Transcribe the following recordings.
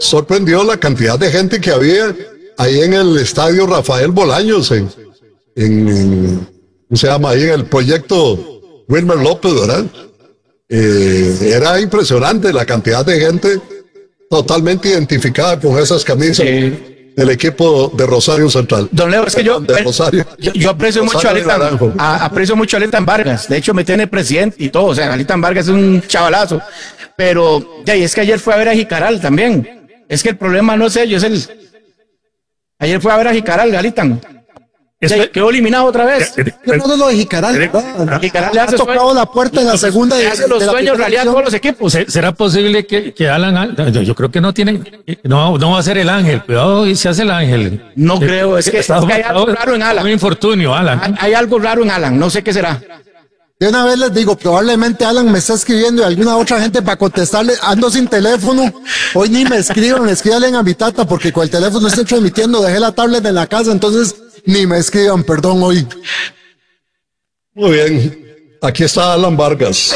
sorprendió la cantidad de gente que había ahí en el estadio Rafael Bolaños, ¿cómo se llama? Ahí en el proyecto Wilmer López, ¿verdad? Era impresionante la cantidad de gente totalmente identificada con esas camisas del equipo de Rosario Central. Don Leo, es que yo aprecio mucho Aprecio mucho a Alitan Vargas. De hecho, me tiene presidente y todo. O sea, Alitan Vargas es un chavalazo. Pero es que ayer fue a ver a Jicaral también. Es que el problema no es ellos, ayer fue a ver a Jicaral, Alitan. Quedó eliminado otra vez. No lo de Jicaral. Jicaral le ha tocado la puerta en la segunda. Le hace los sueños realidad a todos los equipos. ¿Será posible que Alan, yo creo que no va a ser el ángel, cuidado y se hace el ángel? No creo, es que hay algo raro en Alan. Un infortunio, Alan. Hay algo raro en Alan, no sé qué será. De una vez les digo, probablemente Alan me está escribiendo y alguna otra gente para contestarle, ando sin teléfono, hoy ni me escriban, escríbanle a mi tata porque con el teléfono estoy transmitiendo, dejé la tablet en la casa, entonces ni me escriban, perdón hoy. Muy bien, aquí está Alan Vargas.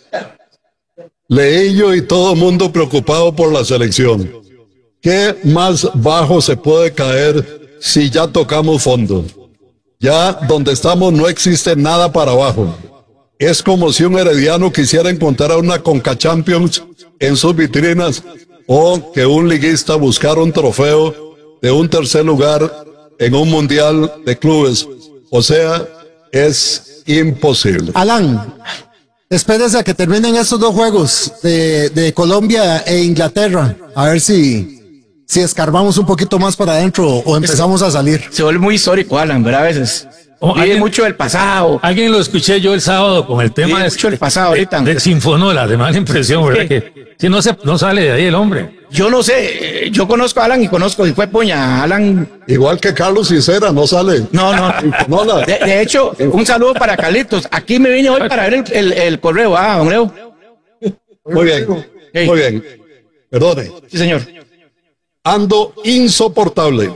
Leillo y todo mundo preocupado por la selección. ¿Qué más bajo se puede caer si ya tocamos fondo? Ya donde estamos no existe nada para abajo. Es como si un herediano quisiera encontrar una Conca Champions en sus vitrinas o que un liguista buscara un trofeo de un tercer lugar en un mundial de clubes. O sea, es imposible. Alan, espérese a que terminen estos dos juegos de Colombia e Inglaterra. A ver si escarbamos un poquito más para adentro o empezamos a salir. Se vuelve muy histórico, Alan, ¿verdad? A veces. Vive mucho del pasado. Alguien lo escuché yo el sábado con el tema del pasado ahorita. De Sinfonola, de mala impresión, ¿verdad? Que si no sale de ahí el hombre. Yo no sé, yo conozco a Alan y fue puña, Alan. Igual que Carlos Cicera, no sale. No. De hecho, un saludo para Carlitos. Aquí me vine hoy para ver el correo, don Leo. Muy bien. Perdone. Sí, señor. Ando insoportable.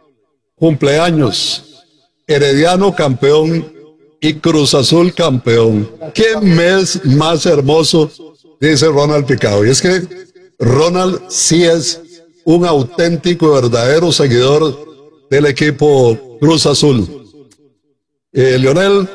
Cumpleaños. Herediano campeón y Cruz Azul campeón. ¿Qué mes más hermoso? Dice Ronald Picado. Y es que Ronald sí es un auténtico, verdadero seguidor del equipo Cruz Azul. Lionel,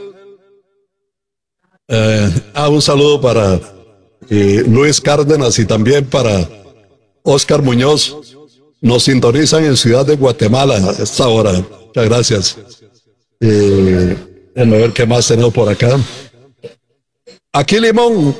un saludo para Luis Cárdenas y también para Oscar Muñoz. Nos sintonizan en Ciudad de Guatemala a esta hora. Muchas gracias. Déjame ver qué más tenemos por acá. Aquí Limón.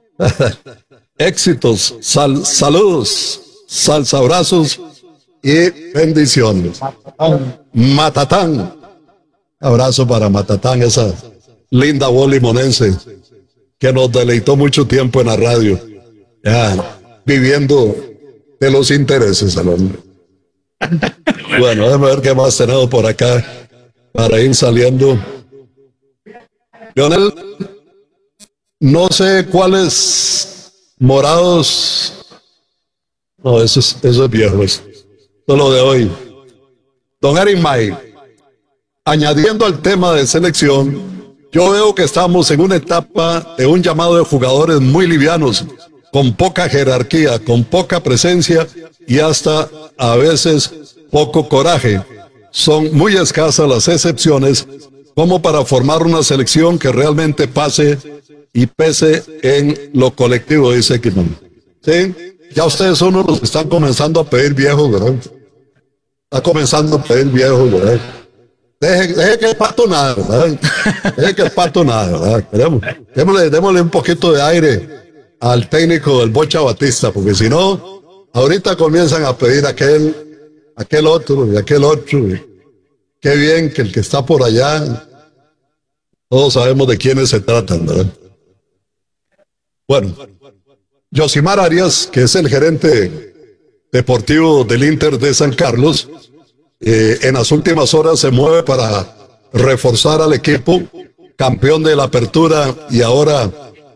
Éxitos, saludos, salsabrazos y bendiciones. Matatán. Abrazo para Matatán, esa linda voz limonense que nos deleitó mucho tiempo en la radio. Ya, viviendo de los intereses al hombre. Bueno, déjame ver qué más tenemos por acá para ir saliendo. Lionel, no sé cuáles morados. No, eso es viejo. Eso es lo de hoy. Don Eric May, añadiendo al tema de selección, yo veo que estamos en una etapa de un llamado de jugadores muy livianos, con poca jerarquía, con poca presencia y hasta a veces poco coraje. Son muy escasas las excepciones como para formar una selección que realmente pase y pese en lo colectivo, dice Quimón. Sí, ya ustedes son unos que están comenzando a pedir viejos, ¿verdad? Está comenzando a pedir viejos, ¿verdad? Deje que el pato nada, ¿verdad? Deje que el pato nada, ¿verdad? Démosle un poquito de aire al técnico del Bocha Batista, porque si no, ahorita comienzan a pedir aquel otro y aquel otro. Qué bien que el que está por allá, todos sabemos de quiénes se tratan, ¿verdad? Bueno, Yosimar Arias, que es el gerente deportivo del Inter de San Carlos, en las últimas horas se mueve para reforzar al equipo, campeón de la apertura y ahora,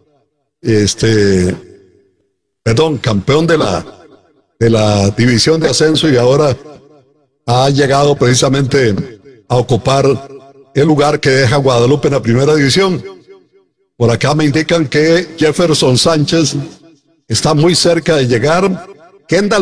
campeón de la división de ascenso y ahora ha llegado precisamente a ocupar el lugar que deja Guadalupe en la primera división. Por acá me indican que Jefferson Sánchez está muy cerca de llegar. Kendall